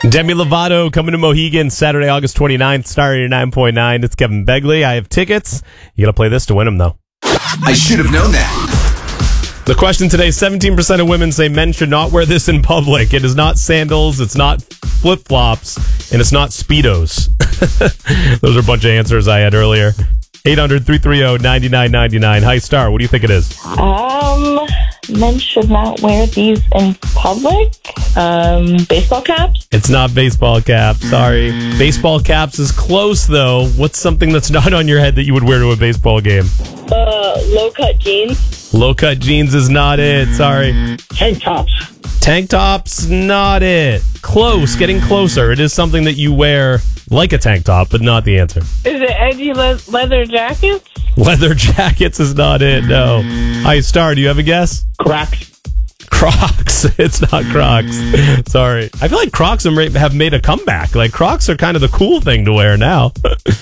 Demi Lovato coming to Mohegan Saturday, August 29th, Star 89.9. It's Kevin Begley. I have tickets. You got to play this to win them, though. I should have known that. The question today, 17% of women say men should not wear this in public. It is not sandals, it's not flip-flops, and it's not Speedos. Those are a bunch of answers I had earlier. 800-330-9999. Hi, Star. What do you think it is? Men should not wear these in public. Baseball caps? It's not baseball caps. Sorry. Baseball caps is close, though. What's something that's not on your head that you would wear to a baseball game? Low-cut jeans. Low-cut jeans is not it. Sorry. Tank tops. Tank tops, not it. Close. Getting closer. It is something that you wear like a tank top, but not the answer. Is it edgy leather jackets? Leather jackets is not it, no. Hi, Star, do you have a guess? Crocs. Crocs. It's not Crocs. Sorry. I feel like Crocs have made a comeback. Like, Crocs are kind of the cool thing to wear now.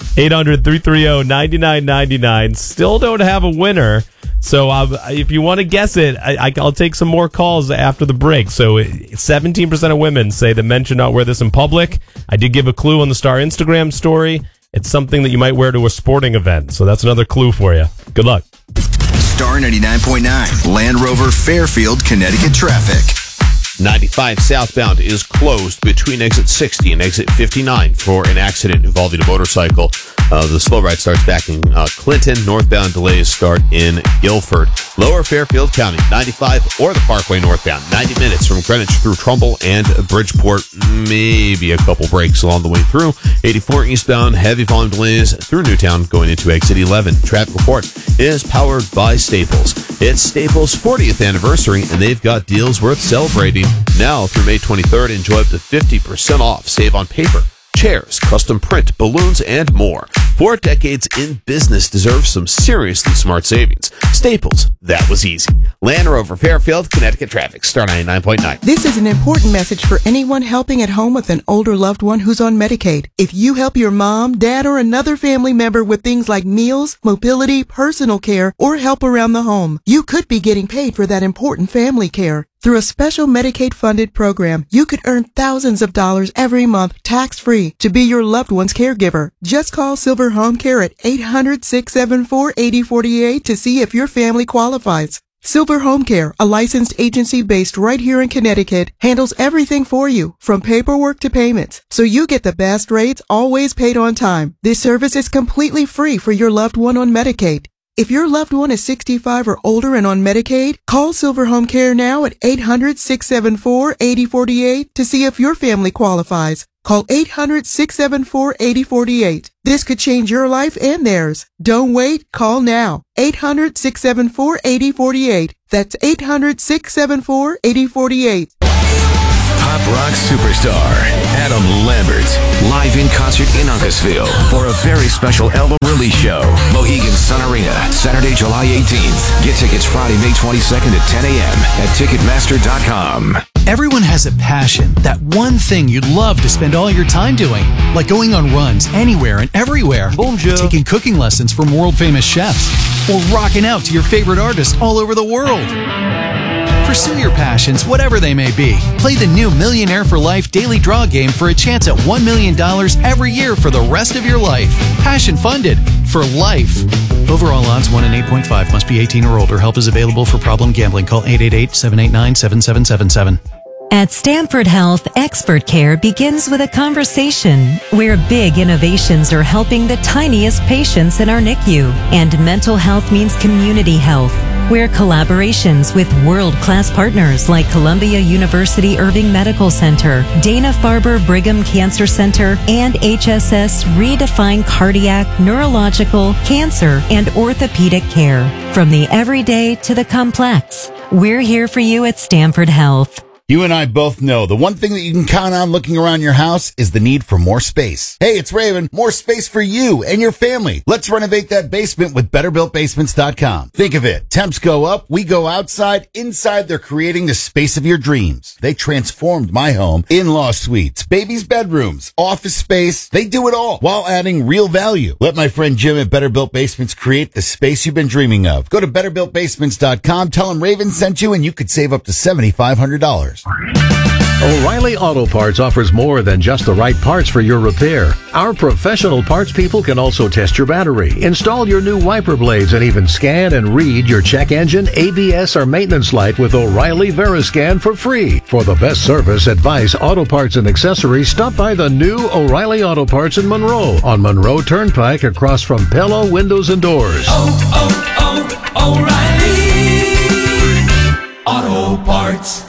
800-330-9999. Still don't have a winner. So if you want to guess it, I'll take some more calls after the break. So 17% of women say that men should not wear this in public. I did give a clue on the Star Instagram story. It's something that you might wear to a sporting event. So that's another clue for you. Good luck. Star 99.9, Land Rover, Fairfield, Connecticut traffic. 95 southbound is closed between exit 60 and exit 59 for an accident involving a motorcycle. The slow ride starts back in Clinton. Northbound delays start in Guilford. Lower Fairfield County, 95 or the Parkway northbound, 90 minutes from Greenwich through Trumbull and Bridgeport. Maybe a couple breaks along the way through. 84 eastbound, heavy volume delays through Newtown going into exit 11. Traffic report is powered by Staples. It's Staples' 40th anniversary, and they've got deals worth celebrating. Now through May 23rd, enjoy up to 50% off. Save on paper, chairs, custom print, balloons, and more. 4 decades in business deserves some seriously smart savings. Staples, that was easy. Land Rover, Fairfield, Connecticut traffic, Star 99.9. This is an important message for anyone helping at home with an older loved one who's on Medicaid. If you help your mom, dad, or another family member with things like meals, mobility, personal care, or help around the home, you could be getting paid for that important family care. Through a special Medicaid-funded program, you could earn thousands of dollars every month tax-free to be your loved one's caregiver. Just call Silver Home Care at 800-674-8048 to see if your family qualifies. Silver Home Care, a licensed agency based right here in Connecticut, handles everything for you, from paperwork to payments, so you get the best rates, always paid on time. This service is completely free for your loved one on Medicaid. If your loved one is 65 or older and on Medicaid, call Silver Home Care now at 800-674-8048 to see if your family qualifies. Call 800-674-8048. This could change your life and theirs. Don't wait. Call now. 800-674-8048. That's 800-674-8048. Pop rock superstar Adam Lambert, live in concert in Uncasville for a very special album release show. Mohegan Sun Arena, Saturday, July 18th. Get tickets Friday, May 22nd at 10 a.m. at Ticketmaster.com. Everyone has a passion, that one thing you'd love to spend all your time doing, like going on runs anywhere and everywhere, taking cooking lessons from world-famous chefs, or rocking out to your favorite artists all over the world. Pursue your passions, whatever they may be. Play the new Millionaire for Life daily draw game for a chance at $1 million every year for the rest of your life. Passion funded for life. Overall odds 1 in 8.5. Must be 18 or older. Help is available for problem gambling. Call 888-789-7777. At Stanford Health, expert care begins with a conversation where big innovations are helping the tiniest patients in our NICU. And mental health means community health, where collaborations with world-class partners like Columbia University Irving Medical Center, Dana-Farber Brigham Cancer Center, and HSS redefine cardiac, neurological, cancer, and orthopedic care. From the everyday to the complex, we're here for you at Stanford Health. You and I both know the one thing that you can count on looking around your house is the need for more space. Hey, it's Raven. More space for you and your family. Let's renovate that basement with BetterBuiltBasements.com. Think of it. Temps go up, we go outside. Inside, they're creating the space of your dreams. They transformed my home. In-law suites, babies' bedrooms, office space. They do it all while adding real value. Let my friend Jim at Better Built Basements create the space you've been dreaming of. Go to BetterBuiltBasements.com, tell him Raven sent you, and you could save up to $7,500. O'Reilly Auto Parts offers more than just the right parts for your repair. Our professional parts people can also test your battery, install your new wiper blades, and even scan and read your check engine, ABS, or maintenance light with O'Reilly Veriscan for free. For the best service, advice, auto parts, and accessories, stop by the new O'Reilly Auto Parts in Monroe on Monroe Turnpike across from Pella Windows and Doors. O'Reilly Auto Parts.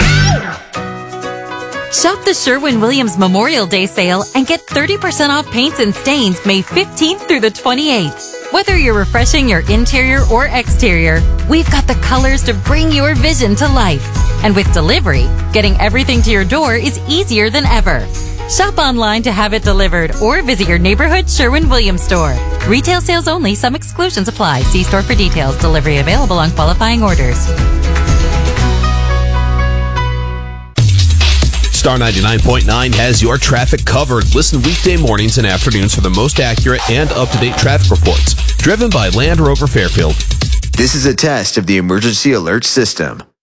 Shop the Sherwin-Williams Memorial Day sale and get 30% off paints and stains May 15th through the 28th. Whether you're refreshing your interior or exterior, we've got the colors to bring your vision to life. And with delivery, getting everything to your door is easier than ever. Shop online to have it delivered or visit your neighborhood Sherwin-Williams store. Retail sales only. Some exclusions apply. See store for details. Delivery available on qualifying orders. Star 99.9 has your traffic covered. Listen weekday mornings and afternoons for the most accurate and up-to-date traffic reports. Driven by Land Rover Fairfield. This is a test of the emergency alert system.